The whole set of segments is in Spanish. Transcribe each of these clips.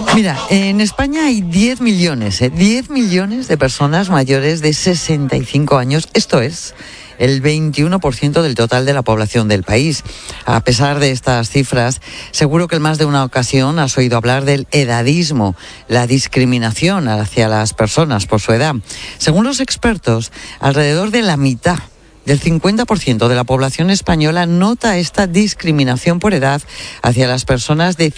Mira, en España hay 10 millones de personas mayores de 65 años. Esto es el 21% del total de la población del país. A pesar de estas cifras, seguro que en más de una ocasión has oído hablar del edadismo, la discriminación hacia las personas por su edad. Según los expertos, alrededor de la mitad del 50% de la población española nota esta discriminación por edad hacia las personas de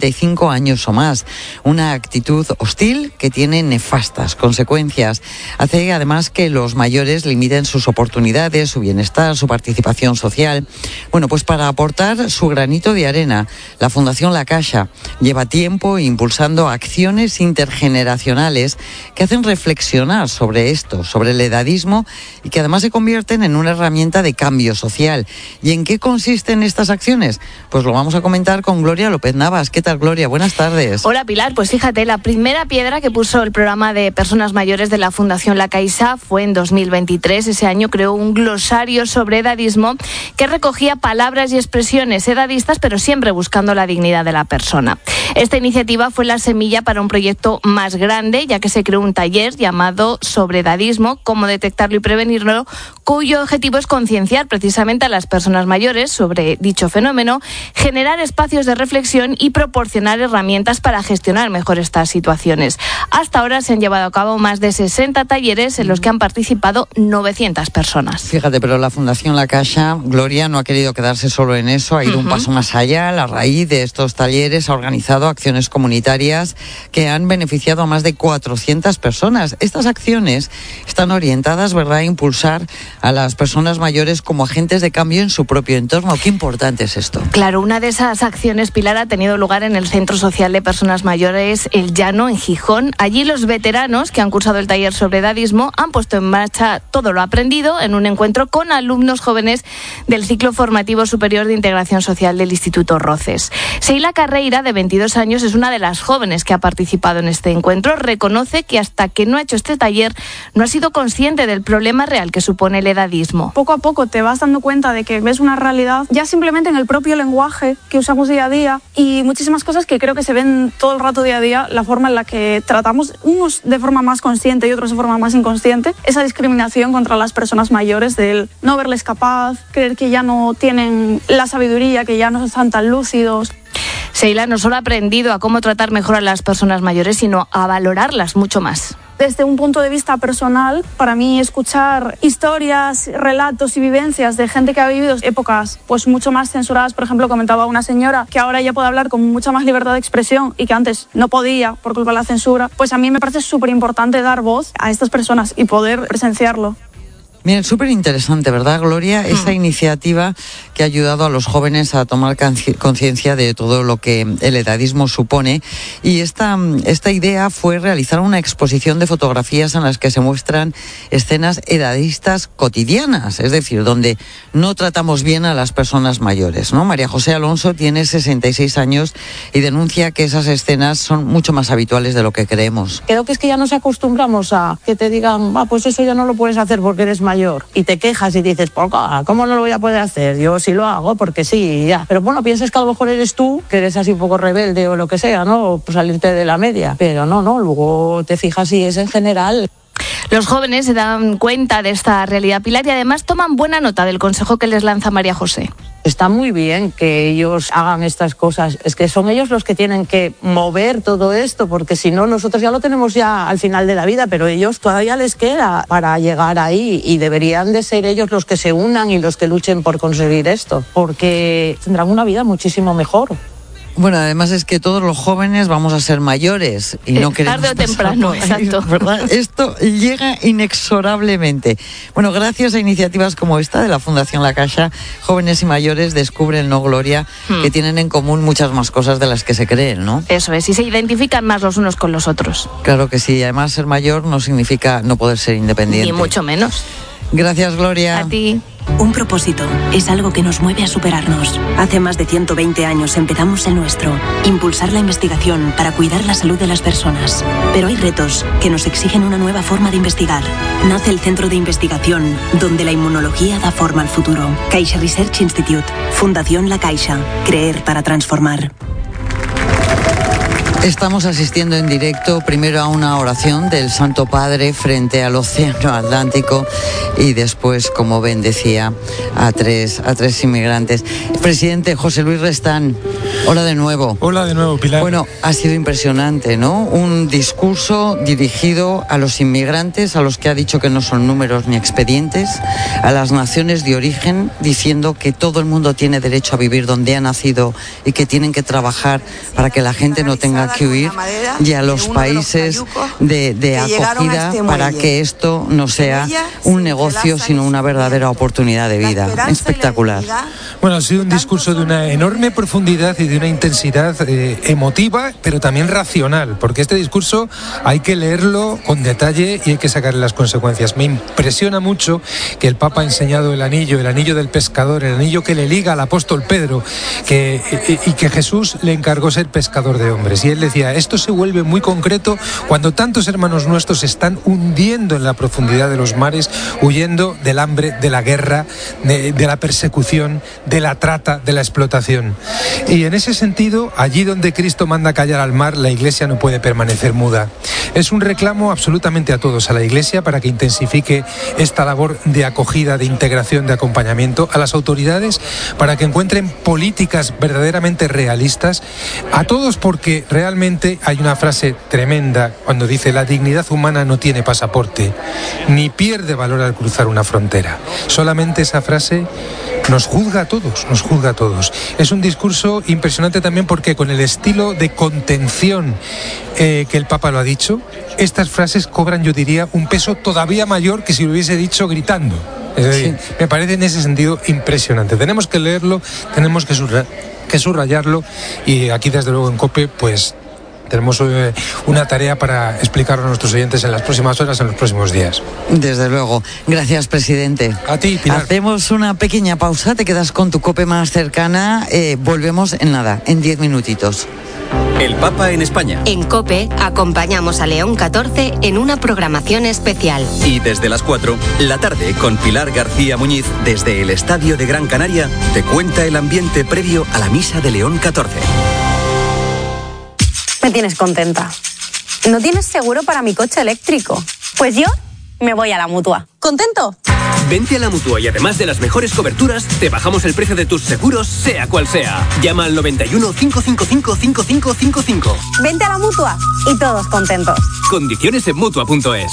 55 años o más. Una actitud hostil que tiene nefastas consecuencias. Hace además que los mayores limiten sus oportunidades, su bienestar, su participación social. Bueno, pues para aportar su granito de arena, la Fundación La Caixa lleva tiempo impulsando acciones intergeneracionales que hacen reflexionar sobre esto, sobre el edadismo, y que además se convierten en una herramienta de cambio social. ¿Y en qué consisten estas acciones? Pues lo vamos a comentar con Gloria López Navas. ¿Qué tal, Gloria? Buenas tardes. Hola, Pilar. Pues fíjate, la primera piedra que puso el programa de personas mayores de la Fundación La Caixa fue en 2023. Ese año creó un glosario sobre edadismo que recogía palabras y expresiones edadistas, pero siempre buscando la dignidad de la persona. Esta iniciativa fue la semilla para un proyecto más grande, ya que se creó un taller llamado Sobre Edadismo, cómo detectarlo y prevenirlo, cuyo objetivo es concienciar precisamente a las personas mayores sobre dicho fenómeno, generar espacios de reflexión y proporcionar herramientas para gestionar mejor estas situaciones. Hasta ahora se han llevado a cabo más de 60 talleres en los que han participado 900 personas. Fíjate, pero la Fundación La Caixa, Gloria, no ha querido quedarse solo en eso, ha ido un paso más allá. A raíz de estos talleres ha organizado acciones comunitarias que han beneficiado a más de 400 personas. Estas acciones están orientadas, ¿verdad?, a impulsar a las personas mayores como agentes de cambio en su propio entorno. Qué importante es esto. Claro, una de esas acciones, Pilar, ha tenido lugar en el Centro Social de Personas Mayores El Llano, en Gijón. Allí los veteranos que han cursado el taller sobre edadismo han puesto en marcha todo lo aprendido en un encuentro con alumnos jóvenes del ciclo formativo superior de integración social del Instituto Roces. Sheila Carreira, de 22 años, es una de las jóvenes que ha participado en este encuentro. Reconoce que hasta que no ha hecho este taller no ha sido consciente del problema real que supone el edadismo. Poco a poco te vas dando cuenta de que ves una realidad ya simplemente en el propio lenguaje que usamos día a día, y muchísimas cosas que creo que se ven todo el rato día a día, la forma en la que tratamos, unos de forma más consciente y otros de forma más inconsciente, esa discriminación contra las personas mayores, del no verles capaz, creer que ya no tienen la sabiduría, que ya no están tan lúcidos. Sheila no solo ha aprendido a cómo tratar mejor a las personas mayores, sino a valorarlas mucho más. Desde un punto de vista personal, para mí escuchar historias, relatos y vivencias de gente que ha vivido épocas pues mucho más censuradas, por ejemplo, comentaba una señora que ahora ya puede hablar con mucha más libertad de expresión y que antes no podía por culpa de la censura, pues a mí me parece súper importante dar voz a estas personas y poder presenciarlo. Bien, súper interesante, ¿verdad, Gloria? Esa iniciativa que ha ayudado a los jóvenes a tomar conciencia de todo lo que el edadismo supone. Y esta idea fue realizar una exposición de fotografías en las que se muestran escenas edadistas cotidianas, es decir, donde no tratamos bien a las personas mayores, ¿no? María José Alonso tiene 66 años y denuncia que esas escenas son mucho más habituales de lo que creemos. Creo que es que ya nos acostumbramos a que te digan, pues eso ya no lo puedes hacer porque eres mayor. Y te quejas y dices, ¿cómo no lo voy a poder hacer? Yo sí lo hago porque sí, ya. Pero bueno, piensas que a lo mejor eres tú, que eres así un poco rebelde o lo que sea, ¿no? Pues salirte de la media. Pero no, luego te fijas y es en general. Los jóvenes se dan cuenta de esta realidad, Pilar, y además toman buena nota del consejo que les lanza María José. Está muy bien que ellos hagan estas cosas. Es que son ellos los que tienen que mover todo esto, porque si no, nosotros ya lo tenemos ya al final de la vida, pero ellos todavía les queda para llegar ahí, y deberían de ser ellos los que se unan y los que luchen por conseguir esto, porque tendrán una vida muchísimo mejor. Bueno, además es que todos los jóvenes vamos a ser mayores y no queremos tarde o temprano, exacto. ¿Verdad? Esto llega inexorablemente. Bueno, gracias a iniciativas como esta de la Fundación La Caixa, jóvenes y mayores descubren, ¿no, Gloria?, que tienen en común muchas más cosas de las que se creen, ¿no? Eso es, y se identifican más los unos con los otros. Claro que sí, además ser mayor no significa no poder ser independiente. Ni mucho menos. Gracias, Gloria. A ti. Un propósito es algo que nos mueve a superarnos. Hace más de 120 años empezamos el nuestro, impulsar la investigación para cuidar la salud de las personas. Pero hay retos que nos exigen una nueva forma de investigar. Nace el Centro de Investigación, donde la inmunología da forma al futuro. Caixa Research Institute, Fundación La Caixa, creer para transformar. Estamos asistiendo en directo primero a una oración del Santo Padre frente al Océano Atlántico y después, como bendecía a tres inmigrantes. Presidente José Luis Restán, hola de nuevo. Hola de nuevo, Pilar. Bueno, ha sido impresionante, ¿no? Un discurso dirigido a los inmigrantes, a los que ha dicho que no son números ni expedientes, a las naciones de origen, diciendo que todo el mundo tiene derecho a vivir donde ha nacido y que tienen que trabajar para que la gente no tenga que huir, y a los países de acogida para que esto no sea un negocio sino una verdadera oportunidad de vida. Espectacular. Bueno, ha sido un discurso de una enorme profundidad y de una intensidad emotiva, pero también racional, porque este discurso hay que leerlo con detalle y hay que sacarle las consecuencias. Me impresiona mucho que el Papa ha enseñado el anillo del pescador, el anillo que le liga al apóstol Pedro, y que Jesús le encargó ser pescador de hombres. Y él decía, esto se vuelve muy concreto cuando tantos hermanos nuestros se están hundiendo en la profundidad de los mares, huyendo del hambre, de la guerra, de la persecución, de la trata, de la explotación. Y en ese sentido, allí donde Cristo manda callar al mar, la Iglesia no puede permanecer muda. Es un reclamo absolutamente a todos, a la Iglesia, para que intensifique esta labor de acogida, de integración, de acompañamiento, a las autoridades para que encuentren políticas verdaderamente realistas, a todos, porque realmente hay una frase tremenda cuando dice: la dignidad humana no tiene pasaporte, ni pierde valor al cruzar una frontera. Solamente esa frase nos juzga a todos. Es un discurso impresionante también porque con el estilo de contención que el Papa lo ha dicho, estas frases cobran, yo diría, un peso todavía mayor que si lo hubiese dicho gritando. Es decir, sí. Me parece en ese sentido impresionante. Tenemos que leerlo, tenemos que subrayarlo, y aquí desde luego en COPE pues tenemos una tarea para explicarlo a nuestros oyentes en las próximas horas, en los próximos días. Desde luego. Gracias, presidente. A ti, Pilar. Hacemos una pequeña pausa, te quedas con tu COPE más cercana. Volvemos en nada, en 10 minutitos. El Papa en España. En COPE acompañamos a León XIV en una programación especial. Y desde las 4, la tarde, con Pilar García Muñiz, desde el Estadio de Gran Canaria, te cuenta el ambiente previo a la misa de León XIV. Me tienes contenta. ¿No tienes seguro para mi coche eléctrico? Pues yo me voy a la Mutua. ¿Contento? Vente a la Mutua y además de las mejores coberturas, te bajamos el precio de tus seguros, sea cual sea. Llama al 91 555 5555. Vente a la Mutua y todos contentos. Condiciones en Mutua.es.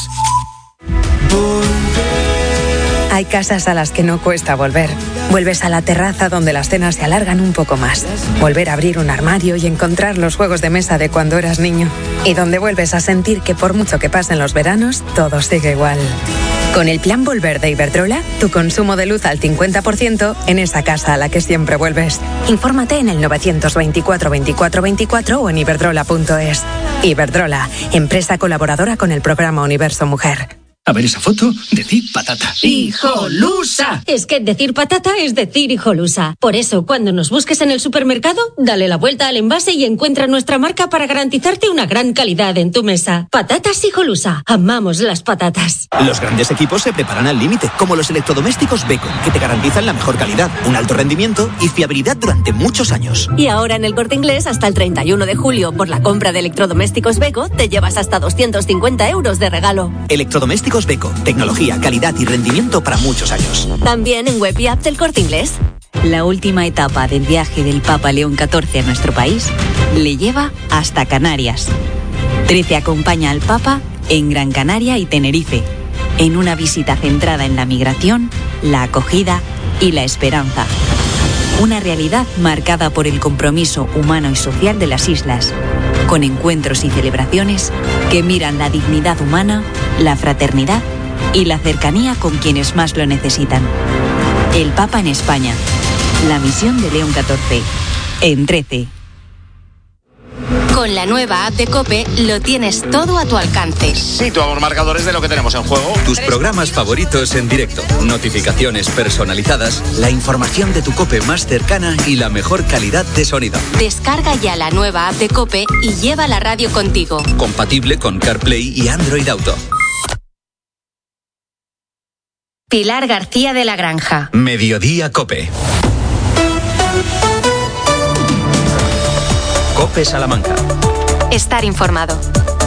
Hay casas a las que no cuesta volver. Vuelves a la terraza donde las cenas se alargan un poco más. Volver a abrir un armario y encontrar los juegos de mesa de cuando eras niño. Y donde vuelves a sentir que por mucho que pasen los veranos, todo sigue igual. Con el plan Volver de Iberdrola, tu consumo de luz al 50% en esa casa a la que siempre vuelves. Infórmate en el 924 24 24 o en iberdrola.es. Iberdrola, empresa colaboradora con el programa Universo Mujer. A ver esa foto, decir patata. ¡Hijolusa! Es que decir patata es decir hijolusa. Por eso, cuando nos busques en el supermercado, dale la vuelta al envase y encuentra nuestra marca para garantizarte una gran calidad en tu mesa. Patatas Hijolusa. Amamos las patatas. Los grandes equipos se preparan al límite, como los electrodomésticos Beko, que te garantizan la mejor calidad, un alto rendimiento y fiabilidad durante muchos años. Y ahora en El Corte Inglés, hasta el 31 de julio, por la compra de electrodomésticos Beko, te llevas hasta 250 euros de regalo. Electrodomésticos Beko, tecnología, calidad y rendimiento para muchos años. También en web y app del Corte Inglés. La última etapa del viaje del Papa León XIV a nuestro país le lleva hasta Canarias. 13 acompaña al Papa en Gran Canaria y Tenerife, en una visita centrada en la migración, la acogida y la esperanza. Una realidad marcada por el compromiso humano y social de las islas, con encuentros y celebraciones que miran la dignidad humana, la fraternidad y la cercanía con quienes más lo necesitan. El Papa en España. La misión de León XIV. En 13. Con la nueva app de COPE lo tienes todo a tu alcance. Situamos marcadores de lo que tenemos en juego. Tus programas favoritos en directo, notificaciones personalizadas, la información de tu COPE más cercana y la mejor calidad de sonido. Descarga ya la nueva app de COPE y lleva la radio contigo. Compatible con CarPlay y Android Auto. Pilar García de la Granja. Mediodía COPE. COPE Salamanca. estar informado.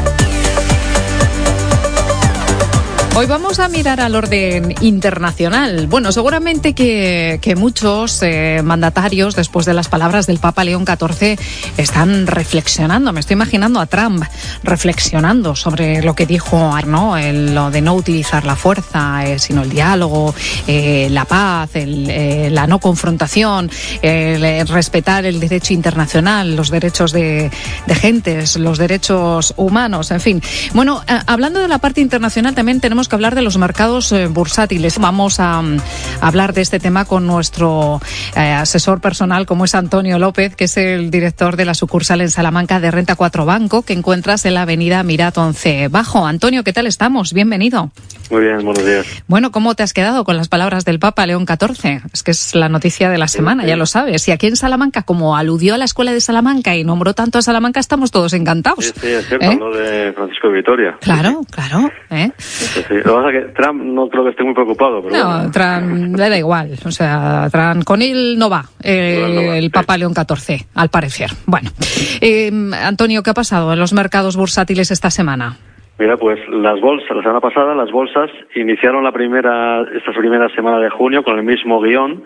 Hoy vamos a mirar al orden internacional. Bueno, seguramente que muchos mandatarios, después de las palabras del Papa León XIV, están reflexionando. Me estoy imaginando a Trump reflexionando sobre lo que dijo, ¿no? Lo de no utilizar la fuerza, sino el diálogo, la paz, la no confrontación, respetar el derecho internacional, los derechos de gentes, los derechos humanos, en fin. Bueno, hablando de la parte internacional, también tenemos que hablar de los mercados bursátiles. Vamos a hablar de este tema con nuestro asesor personal, como es Antonio López, que es el director de la sucursal en Salamanca de Renta 4 Banco, que encuentras en la avenida Mirat 11 Bajo. Antonio, ¿qué tal estamos? Bienvenido. Muy bien, buenos días. Bueno, ¿cómo te has quedado con las palabras del Papa León XIV? Es que es la noticia de la semana, ya lo sabes. Y aquí en Salamanca, como aludió a la escuela de Salamanca y nombró tanto a Salamanca, estamos todos encantados. Sí, es cierto, habló de Francisco de Vitoria. Claro. Sí. Lo que pasa es que Trump no creo que esté muy preocupado. Pero no, bueno. Trump le da igual. O sea, Trump con él no va. El Papa León XIV, al parecer. Bueno, Antonio, ¿qué ha pasado en los mercados bursátiles esta semana? Mira, pues la semana pasada las bolsas iniciaron esta primera semana de junio con el mismo guión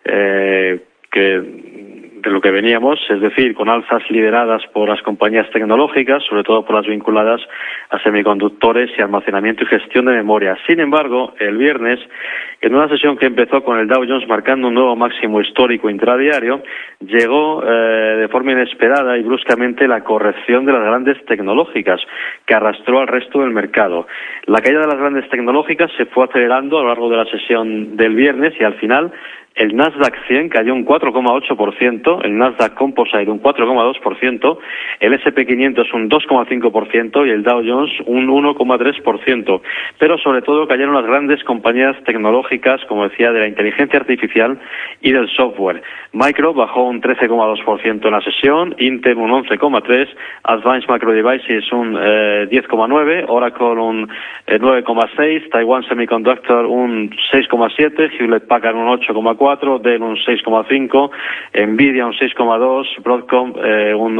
de lo que veníamos, es decir, con alzas lideradas por las compañías tecnológicas, sobre todo por las vinculadas a semiconductores y almacenamiento y gestión de memoria. Sin embargo, el viernes, en una sesión que empezó con el Dow Jones marcando un nuevo máximo histórico intradiario, llegó de forma inesperada y bruscamente la corrección de las grandes tecnológicas, que arrastró al resto del mercado. La caída de las grandes tecnológicas se fue acelerando a lo largo de la sesión del viernes y al final el Nasdaq 100 cayó un 4,8%, el Nasdaq Composite un 4,2%, el S&P 500 un 2,5% y el Dow Jones un 1,3%. Pero sobre todo cayeron las grandes compañías tecnológicas, como decía, de la inteligencia artificial y del software. Micro bajó un 13,2% en la sesión, Intel un 11,3%, Advanced Micro Devices un 10,9%, Oracle un 9,6%, Taiwan Semiconductor un 6,7%, Hewlett Packard un 8,4%, Dell un 6,5%, Nvidia un 6,2%, Broadcom un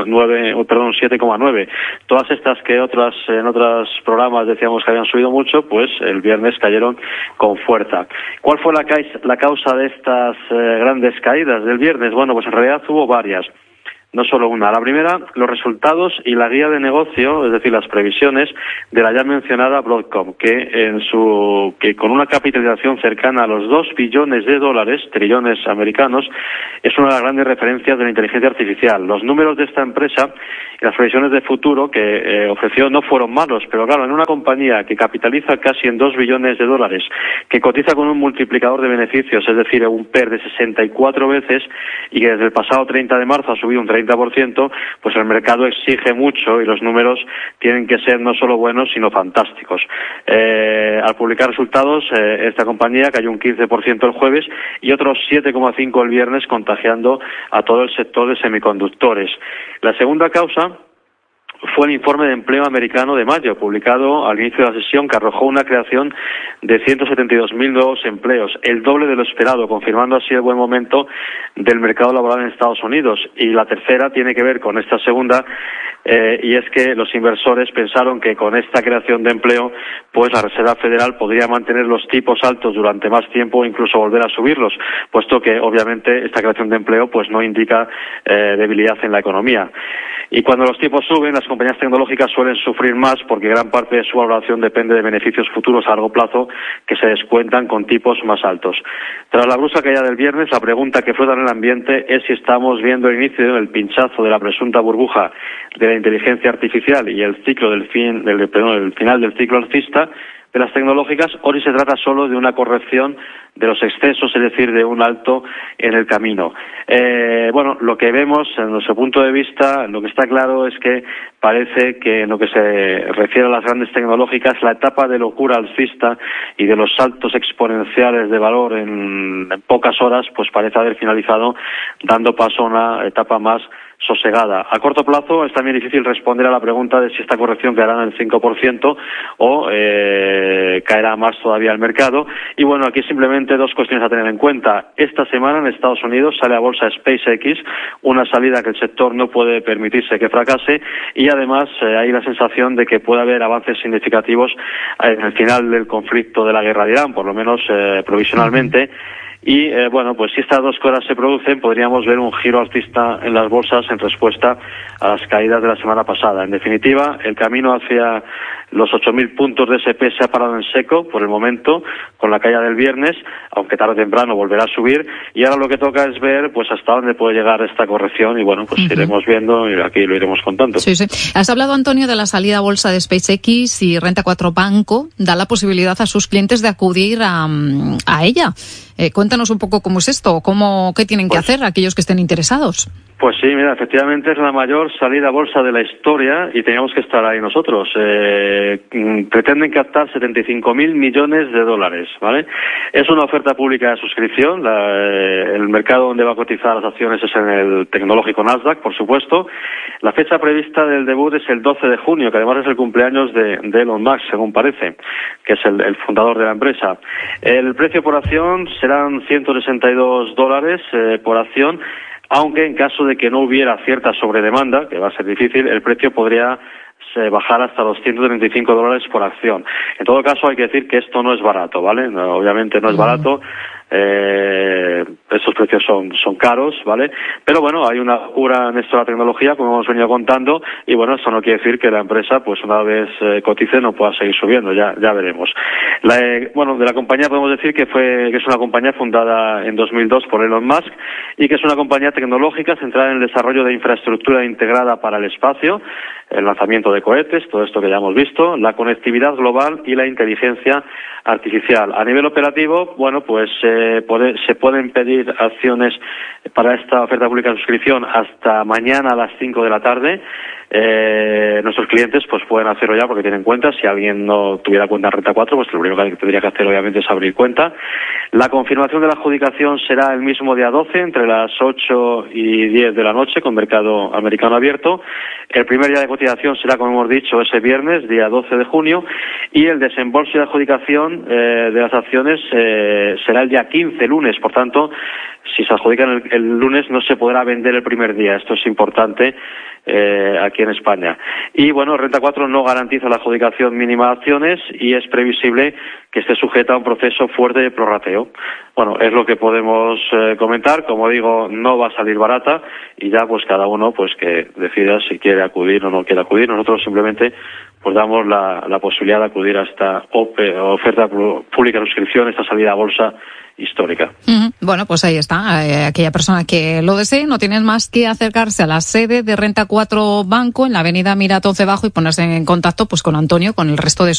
7,9%. Todas estas que en otros programas decíamos que habían subido mucho, pues el viernes cayeron con fuerza. ¿Cuál fue la causa de estas grandes caídas del viernes? Bueno, pues en realidad hubo varias. No solo una. La primera, los resultados y la guía de negocio, es decir, las previsiones de la ya mencionada Broadcom, que con una capitalización cercana a los $2 billones, trillones americanos, es una de las grandes referencias de la inteligencia artificial. Los números de esta empresa y las previsiones de futuro que ofreció no fueron malos, pero claro, en una compañía que capitaliza casi en $2 billones, que cotiza con un multiplicador de beneficios, es decir, un PER de 64 veces, y que desde el pasado 30 de marzo ha subido un 30%, pues el mercado exige mucho y los números tienen que ser no solo buenos, sino fantásticos. Al publicar resultados, esta compañía cayó un 15% el jueves y otros 7,5% el viernes, contagiando a todo el sector de semiconductores. La segunda causa fue el informe de empleo americano de mayo, publicado al inicio de la sesión, que arrojó una creación de 172.000 nuevos empleos, el doble de lo esperado, confirmando así el buen momento del mercado laboral en Estados Unidos. Y la tercera tiene que ver con esta segunda, y es que los inversores pensaron que con esta creación de empleo, pues la Reserva Federal podría mantener los tipos altos durante más tiempo o incluso volver a subirlos, puesto que obviamente esta creación de empleo pues no indica debilidad en la economía. Y cuando los tipos suben, las compañías tecnológicas suelen sufrir más porque gran parte de su valoración depende de beneficios futuros a largo plazo que se descuentan con tipos más altos. Tras la brusca caída del viernes, la pregunta que flota en el ambiente es si estamos viendo el inicio del pinchazo de la presunta burbuja de la inteligencia artificial y el final del ciclo alcista de las tecnológicas, o si se trata solo de una corrección de los excesos, es decir, de un alto en el camino. Lo que vemos, en nuestro punto de vista, lo que está claro es que parece que en lo que se refiere a las grandes tecnológicas, la etapa de locura alcista y de los saltos exponenciales de valor en pocas horas, pues parece haber finalizado, dando paso a una etapa más sosegada. A corto plazo es también difícil responder a la pregunta de si esta corrección caerá en el 5% o caerá más todavía el mercado. Y bueno, aquí simplemente dos cuestiones a tener en cuenta. Esta semana en Estados Unidos sale a bolsa SpaceX, una salida que el sector no puede permitirse que fracase, y además hay la sensación de que puede haber avances significativos en el final del conflicto de la guerra de Irán, por lo menos provisionalmente. Y bueno, pues si estas dos cosas se producen, podríamos ver un giro alcista en las bolsas en respuesta a las caídas de la semana pasada. En definitiva, el camino hacia los 8.000 puntos de SP se ha parado en seco por el momento, con la caída del viernes, aunque tarde o temprano volverá a subir, y ahora lo que toca es ver pues hasta dónde puede llegar esta corrección, y bueno, pues iremos viendo y aquí lo iremos contando. Sí. Has hablado, Antonio, de la salida a bolsa de SpaceX, y Renta 4 Banco da la posibilidad a sus clientes de acudir a ella. Cuéntanos un poco cómo es esto, qué tienen que hacer aquellos que estén interesados. Pues sí, mira, efectivamente es la mayor salida a bolsa de la historia y teníamos que estar ahí nosotros. Pretenden captar 75.000 millones de dólares, ¿vale? Es una oferta pública de suscripción. El mercado donde va a cotizar las acciones es en el tecnológico Nasdaq, por supuesto. La fecha prevista del debut es el 12 de junio, que además es el cumpleaños de Elon Musk, según parece, que es el fundador de la empresa. El precio por acción serán $162 por acción, aunque en caso de que no hubiera cierta sobredemanda, que va a ser difícil, el precio podría bajar hasta $235 por acción. En todo caso, hay que decir que esto no es barato, ¿vale? No, obviamente no es barato. Estos precios son caros, ¿vale? Pero bueno, hay una cura en esto de la tecnología, como hemos venido contando, y bueno, esto no quiere decir que la empresa, pues una vez cotice, no pueda seguir subiendo, ya veremos. Bueno, de la compañía podemos decir que es una compañía fundada en 2002 por Elon Musk, y que es una compañía tecnológica centrada en el desarrollo de infraestructura integrada para el espacio, el lanzamiento de cohetes, todo esto que ya hemos visto, la conectividad global y la inteligencia artificial. A nivel operativo, bueno, pues se pueden pedir acciones para esta oferta pública de suscripción hasta mañana a las 5 de la tarde. Nuestros clientes pues pueden hacerlo ya porque tienen cuenta. Si alguien no tuviera cuenta en Renta 4, pues lo primero que tendría que hacer obviamente es abrir cuenta. La confirmación de la adjudicación será el mismo día 12, entre las 8 y 10 de la noche, con mercado americano abierto. El primer día de cotización será, como hemos dicho, ese viernes, día 12 de junio, y el desembolso y adjudicación de las acciones será el día 15, lunes. Por tanto, si se adjudican el lunes, no se podrá vender el primer día. Esto es importante aquí en España. Y bueno, Renta 4 no garantiza la adjudicación mínima de acciones y es previsible que esté sujeta a un proceso fuerte de prorrateo. Bueno, es lo que podemos comentar. Como digo, no va a salir barata y ya pues cada uno pues que decida si quiere acudir o no quiere acudir. Nosotros simplemente pues damos la posibilidad de acudir a esta oferta pública de suscripción, esta salida a bolsa histórica. Bueno, pues ahí está. Aquella persona que lo desee no tiene más que acercarse a la sede de Renta 4 Banco en la avenida Mirat 11 Bajo y ponerse en contacto pues con Antonio, con el resto de